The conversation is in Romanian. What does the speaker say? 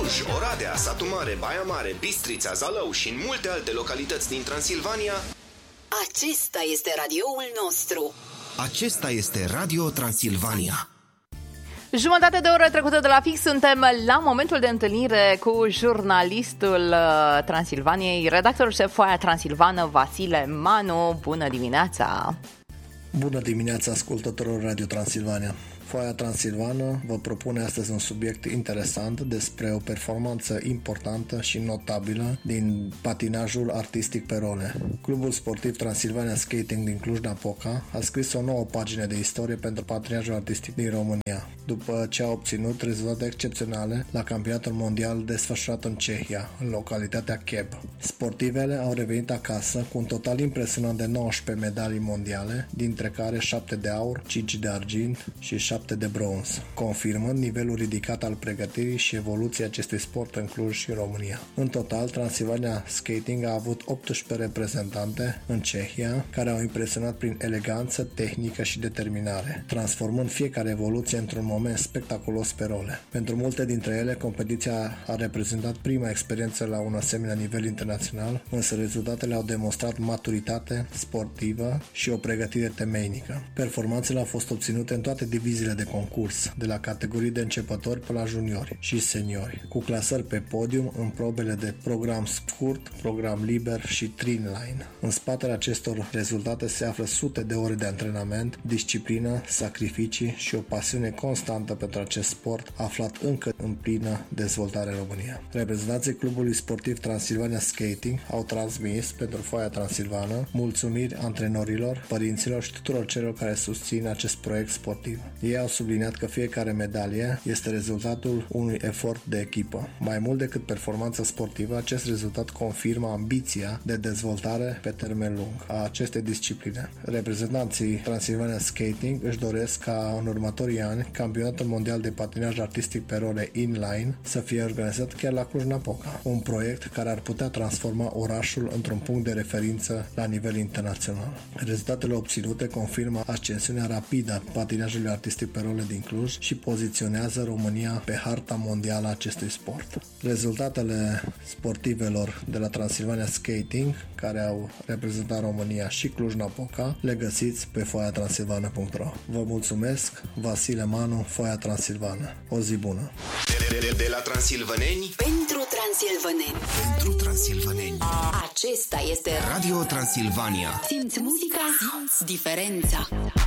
Cluj, Oradea, Satu Mare, Baia Mare, Bistrița, Zalău și în multe alte localități din Transilvania. Acesta este radioul nostru. Acesta este Radio Transilvania. Jumătate de oră trecută de la fix, suntem la momentul de întâlnire cu jurnalistul Transilvaniei, redactorul șef Foaia Transilvană, Vasile Manu. Bună dimineața! Bună dimineața, ascultătorilor Radio Transilvania! Foaia Transilvană vă propune astăzi un subiect interesant despre o performanță importantă și notabilă din patinajul artistic pe role. Clubul sportiv Transilvania Skating din Cluj-Napoca a scris o nouă pagină de istorie pentru patinajul artistic din România, după ce a obținut rezultate excepționale la campionatul mondial desfășurat în Cehia, în localitatea Cheb. Sportivele au revenit acasă cu un total impresionant de 19 medalii mondiale, dintre care 7 de aur, 5 de argint și 7 de bronz, confirmând nivelul ridicat al pregătirii și evoluției acestui sport în Cluj și România. În total, Transilvania Skating a avut 18 reprezentante în Cehia, care au impresionat prin eleganță, tehnică și determinare, transformând fiecare evoluție într-un moment spectaculos pe role. Pentru multe dintre ele, competiția a reprezentat prima experiență la un asemenea nivel internațional, însă rezultatele au demonstrat maturitate sportivă și o pregătire temeinică. Performanțele au fost obținute în toate diviziile de concurs, de la categorii de începători până la juniori și seniori, cu clasări pe podium în probele de program scurt, program liber și trinline. În spatele acestor rezultate se află sute de ore de antrenament, disciplină, sacrificii și o pasiune constantă pentru acest sport aflat încă în plină dezvoltare în România. Reprezentanții clubului sportiv Transilvania Skating au transmis pentru Foaia Transilvană mulțumiri antrenorilor, părinților și tuturor celor care susțin acest proiect sportiv. Ei au subliniat că fiecare medalie este rezultatul unui efort de echipă. Mai mult decât performanța sportivă, acest rezultat confirmă ambiția de dezvoltare pe termen lung a acestei discipline. Reprezentanții Transilvania Skating își doresc ca în următorii ani campionatul mondial de patinaj artistic pe role inline să fie organizat chiar la Cluj-Napoca, un proiect care ar putea transforma orașul într-un punct de referință la nivel internațional. Rezultatele obținute confirmă ascensiunea rapidă a patinajului artistic pe role din Cluj și poziționează România pe harta mondială a acestui sport. Rezultatele sportivelor de la Transilvania Skating, care au reprezentat România și Cluj-Napoca, le găsiți pe foaiatransilvană.ro. Vă mulțumesc, Vasile Manu, Foaia Transilvană. O zi bună! De la transilvăneni Pentru transilvăneni. pentru transilvăneni. Acesta este Radio Transilvania. Simți muzica, simți diferența.